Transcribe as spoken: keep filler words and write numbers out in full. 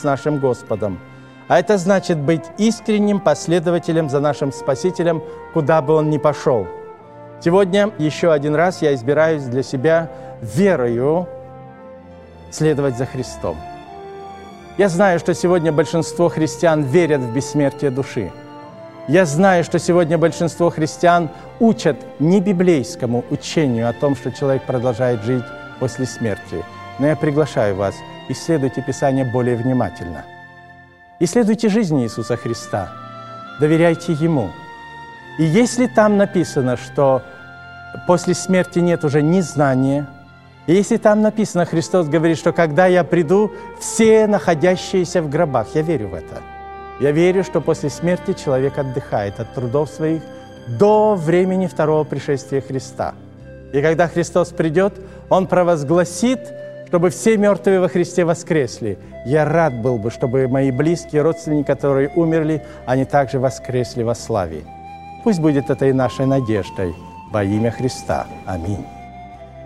с нашим Господом. А это значит быть искренним последователем за нашим Спасителем, куда бы Он ни пошел. Сегодня еще один раз я избираюсь для себя верою следовать за Христом. Я знаю, что сегодня большинство христиан верят в бессмертие души. Я знаю, что сегодня большинство христиан учат не библейскому учению о том, что человек продолжает жить после смерти. Но я приглашаю вас, исследуйте Писание более внимательно. Исследуйте жизнь Иисуса Христа, доверяйте Ему. И если там написано, что после смерти нет уже ни знания, и если там написано, Христос говорит, что когда я приду, все находящиеся в гробах, я верю в это. Я верю, что после смерти человек отдыхает от трудов своих до времени второго пришествия Христа. И когда Христос придет, Он провозгласит, чтобы все мертвые во Христе воскресли. Я рад был бы, чтобы мои близкие, родственники, которые умерли, они также воскресли во славе. Пусть будет это и нашей надеждой во имя Христа. Аминь.